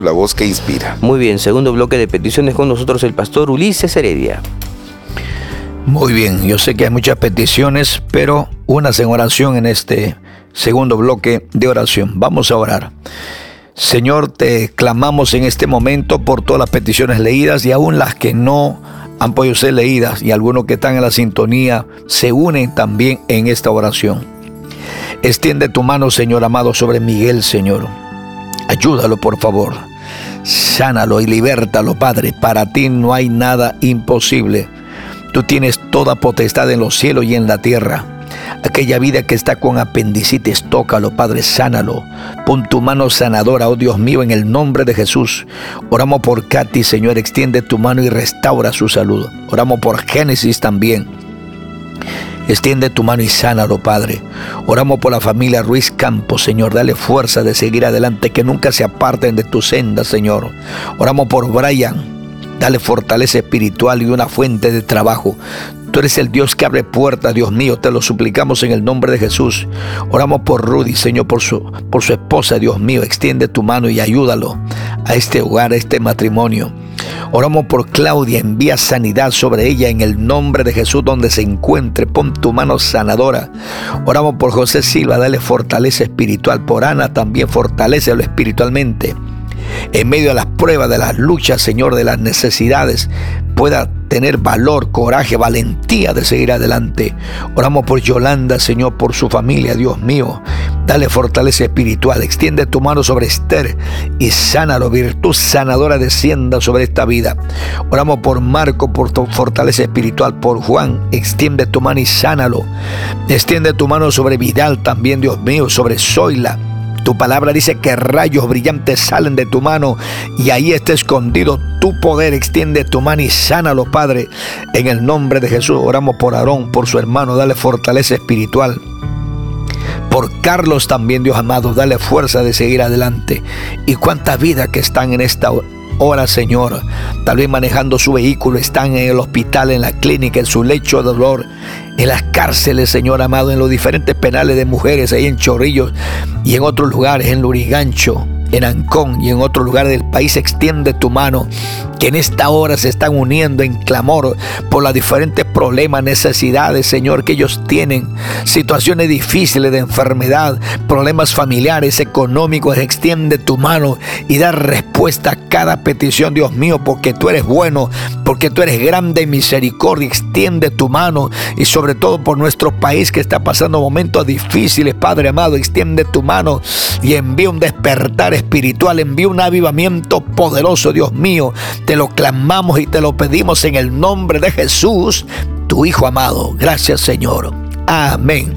La voz que inspira. Muy bien, segundo bloque de peticiones con nosotros el pastor Ulises Heredia. Muy bien, yo sé que hay muchas peticiones, pero unas en oración en este segundo bloque de oración. Vamos a orar. Señor, te clamamos en este momento por todas las peticiones leídas y aún las que no han podido ser leídas, y algunos que están en la sintonía se unen también en esta oración. Extiende tu mano, Señor amado, sobre Miguel, Señor. Ayúdalo, por favor. Sánalo y libértalo, Padre. Para ti no hay nada imposible. Tú tienes toda potestad en los cielos y en la tierra. Aquella vida que está con apendicitis, tócalo, Padre, sánalo. Pon tu mano sanadora, oh Dios mío, en el nombre de Jesús. Oramos por Katy, Señor, extiende tu mano y restaura su salud. Oramos por Génesis también. Extiende tu mano y sánalo, Padre. Oramos por la familia Ruiz Campos, Señor. Dale fuerza de seguir adelante, que nunca se aparten de tu senda, Señor. Oramos por Brian. Dale fortaleza espiritual y una fuente de trabajo. Tú eres el Dios que abre puertas, Dios mío. Te lo suplicamos en el nombre de Jesús. Oramos por Rudy, Señor, por su esposa, Dios mío. Extiende tu mano y ayúdalo a este hogar, a este matrimonio. Oramos por Claudia, envía sanidad sobre ella en el nombre de Jesús donde se encuentre. Pon tu mano sanadora. Oramos por José Silva, dale fortaleza espiritual. Por Ana también, fortalécelo espiritualmente. En medio de las pruebas, de las luchas, Señor, de las necesidades, pueda tener valor, coraje, valentía de seguir adelante. Oramos por Yolanda, Señor, por su familia, Dios mío. Dale fortaleza espiritual. Extiende tu mano sobre Esther y sánalo. Virtud sanadora descienda sobre esta vida. Oramos por Marco, por tu fortaleza espiritual. Por Juan, extiende tu mano y sánalo. Extiende tu mano sobre Vidal también, Dios mío, sobre Zoila. Tu palabra dice que rayos brillantes salen de tu mano y ahí está escondido tu poder. Extiende tu mano y sánalo, Padre, en el nombre de Jesús. Oramos por Aarón, por su hermano, dale fortaleza espiritual. Por Carlos también, Dios amado, dale fuerza de seguir adelante. Y cuántas vidas que están en esta hora, Señor, tal vez manejando su vehículo, están en el hospital, en la clínica, en su lecho de dolor, en las cárceles, Señor amado, en los diferentes penales de mujeres, ahí en Chorrillos y en otros lugares, en Lurigancho, en Ancón y en otros lugares del país. Extiende tu mano, que en esta hora se están uniendo en clamor por los diferentes problemas, necesidades, Señor, que ellos tienen, situaciones difíciles de enfermedad, problemas familiares, económicos. Extiende tu mano y da respuesta a cada petición, Dios mío, porque tú eres bueno, porque tú eres grande en misericordia. Extiende tu mano y sobre todo por nuestro país que está pasando momentos difíciles, Padre amado. Extiende tu mano y envía un despertar espiritual, envía un avivamiento poderoso, Dios mío. Te lo clamamos y te lo pedimos en el nombre de Jesús, tu Hijo amado. Gracias, Señor. Amén.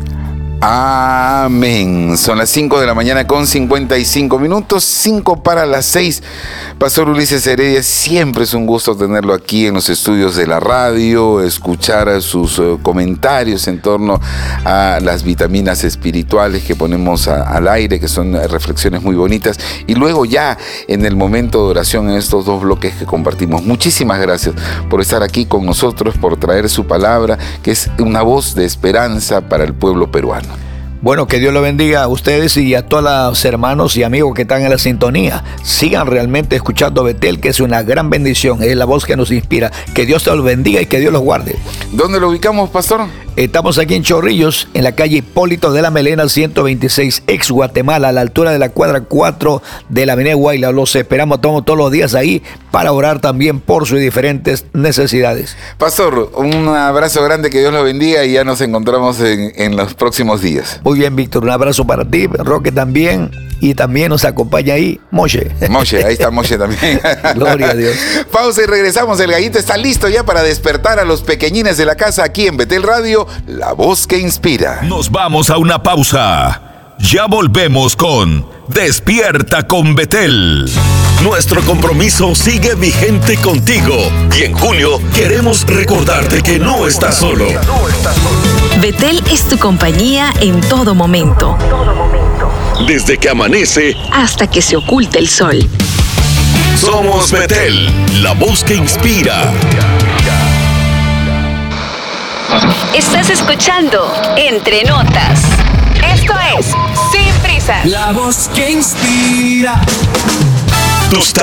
Amén. Son las 5 de la mañana con 55 minutos, 5 para las 6. Pastor Ulises Heredia, siempre es un gusto tenerlo aquí en los estudios de la radio, escuchar sus comentarios en torno a las vitaminas espirituales que ponemos al aire, que son reflexiones muy bonitas. Y luego ya en el momento de oración, en estos dos bloques que compartimos. Muchísimas gracias por estar aquí con nosotros, por traer su palabra, que es una voz de esperanza para el pueblo peruano. Bueno, que Dios lo bendiga a ustedes y a todos los hermanos y amigos que están en la sintonía. Sigan realmente escuchando Betel, que es una gran bendición. Es la voz que nos inspira. Que Dios te los bendiga y que Dios los guarde. ¿Dónde lo ubicamos, pastor? Estamos aquí en Chorrillos, en la calle Hipólito de la Melena 126, ex Guatemala, a la altura de la cuadra 4 de la avenida Guayla. Los esperamos todos los días ahí para orar también por sus diferentes necesidades. Pastor, un abrazo grande, que Dios lo bendiga y ya nos encontramos en los próximos días. Muy bien, Víctor, un abrazo para ti, Roque también, y también nos acompaña ahí Moshe. Moshe, ahí está Moshe también. Gloria a Dios. Pausa y regresamos. El gallito está listo ya para despertar a los pequeñines de la casa aquí en Betel Radio, la voz que inspira. Nos vamos a una pausa. Ya volvemos con Despierta con Betel. Nuestro compromiso sigue vigente contigo y en junio queremos recordarte que no estás solo. Betel es tu compañía en todo momento. Desde que amanece hasta que se oculte el sol. Somos Betel, la voz que inspira. Estás escuchando Entre Notas. Esto es Sin Prisas. La voz que inspira. Tus